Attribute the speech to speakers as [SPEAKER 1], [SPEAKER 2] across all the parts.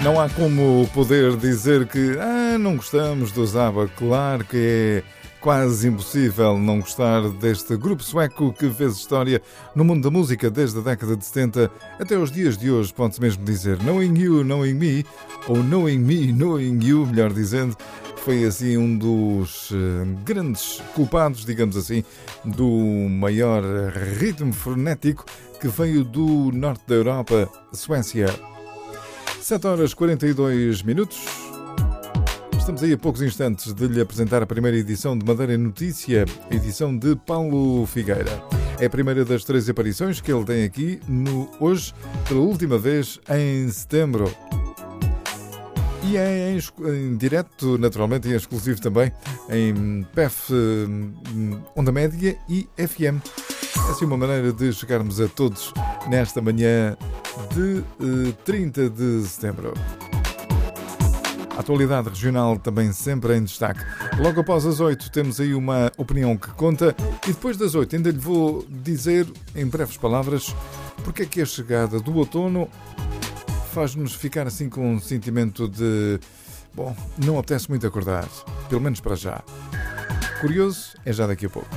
[SPEAKER 1] Não há como poder dizer que não gostamos do ABBA. Claro que é quase impossível não gostar deste grupo sueco que fez história no mundo da música desde a década de 70 até os dias de hoje. Pode-se mesmo dizer Knowing You, Knowing Me, ou Knowing Me, Knowing You, melhor dizendo. Foi assim um dos grandes culpados, digamos assim, do maior ritmo frenético que veio do norte da Europa, Suécia. 7h42. Estamos aí a poucos instantes de lhe apresentar a primeira edição de Madeira Notícia, edição de Paulo Figueira. É a primeira das 3 aparições que ele tem aqui hoje, pela última vez em setembro. E é em direto, naturalmente, e é exclusivo também, em PEF Onda Média e FM. É assim uma maneira de chegarmos a todos nesta manhã de 30 de setembro. A atualidade regional também sempre em destaque. Logo após as 8 temos aí uma opinião que conta e depois das 8 ainda lhe vou dizer em breves palavras porque é que a chegada do outono faz-nos ficar assim com um sentimento de não apetece muito acordar, pelo menos para já. Curioso? É já daqui a pouco.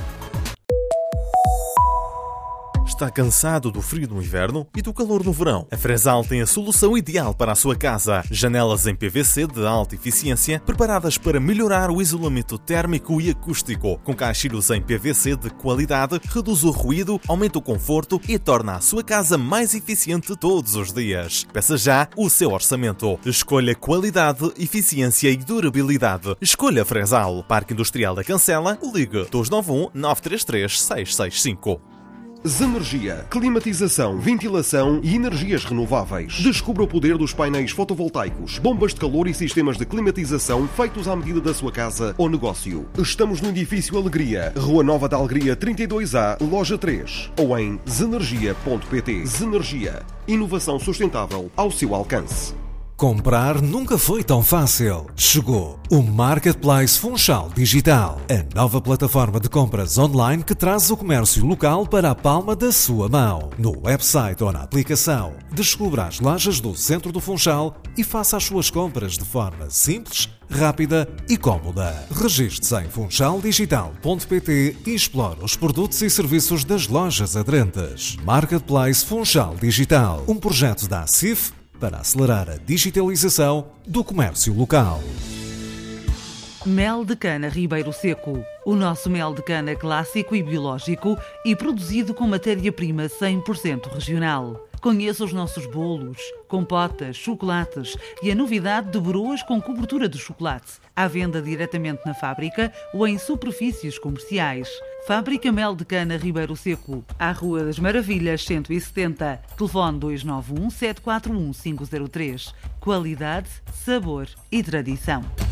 [SPEAKER 2] Está cansado do frio no inverno e do calor no verão? A Fresal tem a solução ideal para a sua casa. Janelas em PVC de alta eficiência, preparadas para melhorar o isolamento térmico e acústico. Com caixilhos em PVC de qualidade, reduz o ruído, aumenta o conforto e torna a sua casa mais eficiente todos os dias. Peça já o seu orçamento. Escolha qualidade, eficiência e durabilidade. Escolha Fresal. Parque Industrial da Cancela. Ligue 291 933 665.
[SPEAKER 3] Zenergia, climatização, ventilação e energias renováveis. Descubra o poder dos painéis fotovoltaicos, bombas de calor e sistemas de climatização feitos à medida da sua casa ou negócio. Estamos no edifício Alegria, Rua Nova da Alegria 32A, Loja 3 ou em zenergia.pt. Zenergia, inovação sustentável ao seu alcance.
[SPEAKER 4] Comprar nunca foi tão fácil. Chegou o Marketplace Funchal Digital, a nova plataforma de compras online que traz o comércio local para a palma da sua mão. No website ou na aplicação, descubra as lojas do centro do Funchal e faça as suas compras de forma simples, rápida e cómoda. Registre-se em funchaldigital.pt e explore os produtos e serviços das lojas aderentes. Marketplace Funchal Digital, um projeto da ACIF para acelerar a digitalização do comércio local.
[SPEAKER 5] Mel de cana Ribeiro Seco. O nosso mel de cana clássico e biológico e produzido com matéria-prima 100% regional. Conheça os nossos bolos, compotas, chocolates e a novidade de broas com cobertura de chocolate. À venda diretamente na fábrica ou em superfícies comerciais. Fábrica Mel de Cana Ribeiro Seco, à Rua das Maravilhas 170. Telefone 291 741 503. Qualidade, sabor e tradição.